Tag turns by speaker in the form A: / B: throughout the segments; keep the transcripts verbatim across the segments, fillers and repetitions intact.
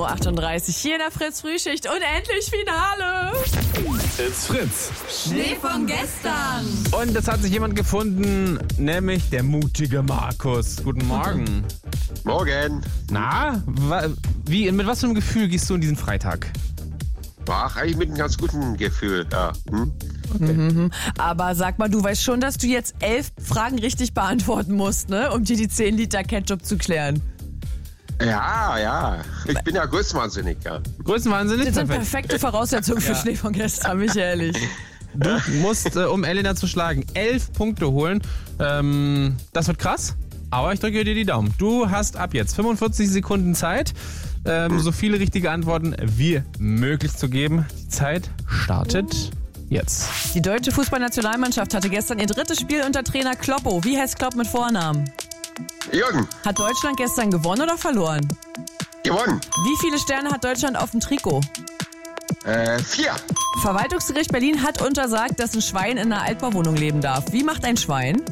A: Uhr achtunddreißig hier in der Fritz-Frühschicht und endlich Finale.
B: It's Fritz.
A: Schnee von gestern.
B: Und es hat sich jemand gefunden, nämlich der mutige Markus. Guten Morgen.
C: Morgen.
B: Na, wa- wie, mit was für einem Gefühl gehst du in diesen Freitag?
C: Ach, eigentlich mit einem ganz guten Gefühl, ja. Hm?
A: Mhm. Aber sag mal, du weißt schon, dass du jetzt elf Fragen richtig beantworten musst, ne? Um dir die zehn Liter Ketchup zu klären.
C: Ja, ja. Ich bin ja größenwahnsinnig, ja.
B: Größenwahnsinnig?
A: Das sind
B: Perfekt.
A: perfekte Voraussetzungen für Schnee von gestern, Michael.
B: Du musst, äh, um Elena zu schlagen, elf Punkte holen. Ähm, das wird krass, aber ich drücke dir die Daumen. Du hast ab jetzt fünfundvierzig Sekunden Zeit, ähm, so viele richtige Antworten wie möglich zu geben. Die Zeit startet jetzt.
A: Die deutsche Fußballnationalmannschaft hatte gestern ihr drittes Spiel unter Trainer Kloppo. Wie heißt Klopp mit Vornamen?
C: Jürgen,
A: Hat Deutschland gestern gewonnen oder verloren?
C: gewonnen.
A: Wie viele Sterne hat Deutschland auf dem Trikot?
C: Äh, vier.
A: Verwaltungsgericht Berlin hat untersagt, dass ein Schwein in einer Altbauwohnung leben darf. Wie macht ein Schwein?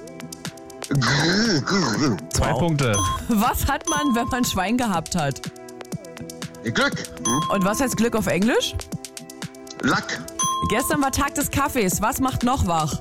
B: Zwei Punkte.
A: Was hat man, wenn man ein Schwein gehabt hat?
C: Glück. Hm?
A: Und was heißt Glück auf Englisch?
C: Lack.
A: Gestern war Tag des Kaffees. Was macht noch wach?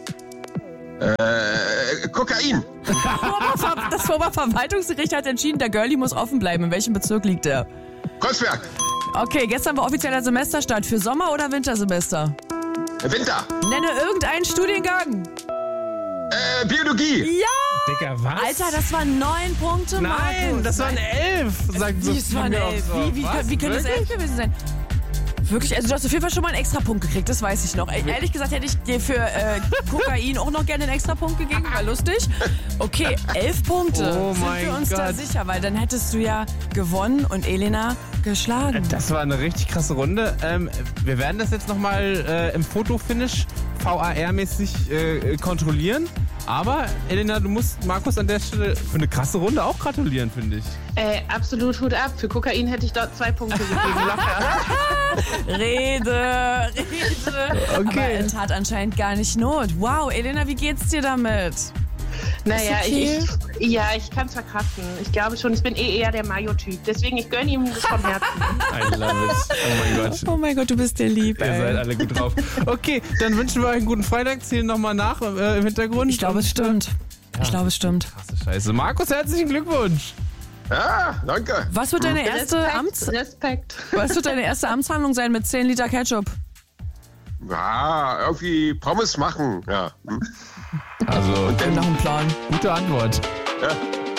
C: Äh, Kokain.
A: Das Oberverwaltungsgericht hat entschieden, der Girlie muss offen bleiben. In welchem Bezirk liegt er?
C: Kreuzberg.
A: Okay, gestern war offizieller Semesterstart. Für Sommer- oder Wintersemester?
C: Winter.
A: Nenne irgendeinen Studiengang.
C: Äh, Biologie.
A: Ja!
B: Digga, was?
A: Alter, das waren neun Punkte,
B: Nein,
A: Markus.
B: das waren elf, sagt
A: Wie, es waren elf? Wie, wie,
B: Was?
A: wie könnte es elf gewesen sein? Wirklich? Also du hast auf jeden Fall schon mal einen Extrapunkt gekriegt, das weiß ich noch. Ey, ehrlich gesagt hätte ich dir für äh, Kokain auch noch gerne einen Extrapunkt gegeben, war lustig. Okay, elf Punkte.
B: Oh
A: Sind
B: mein
A: wir uns da
B: Gott.
A: sicher, weil dann hättest du ja gewonnen und Elena geschlagen.
B: Das war eine richtig krasse Runde. Ähm, wir werden das jetzt nochmal äh, im Fotofinish V A R-mäßig äh, kontrollieren. Aber Elena, du musst Markus an der Stelle für eine krasse Runde auch gratulieren, finde ich.
D: Äh, absolut Hut ab. Für Kokain hätte ich dort zwei Punkte gegeben. Locker.
A: Rede, Rede.
B: Okay.
A: Aber es tat anscheinend gar nicht Not. Wow, Elena, wie geht's dir damit?
D: Naja,
A: okay?
D: ich, ich, ja, ich kann es verkraften. Ich glaube schon, ich bin eh eher der Mayo-Typ. Deswegen, ich gönne ihm das vom Herzen.
B: I love it. Oh mein Gott.
A: Oh mein Gott, du bist dir lieb,
B: Ihr seid
A: ey.
B: alle gut drauf. Okay, dann wünschen wir euch einen guten Freitag. Zählen nochmal nach äh, im Hintergrund.
A: Ich glaube, es stimmt. Ich glaube, es stimmt.
B: Krasse Scheiße. Markus, herzlichen Glückwunsch.
C: Ja, danke.
A: Was wird deine erste
D: Respekt,
A: Amts
D: Respekt.
A: Was wird deine erste Amtshandlung sein mit zehn Liter Ketchup?
C: Ja, irgendwie Pommes machen, ja. Hm?
B: Also,
A: Nach dem Plan.
B: gute Antwort.
C: Ja.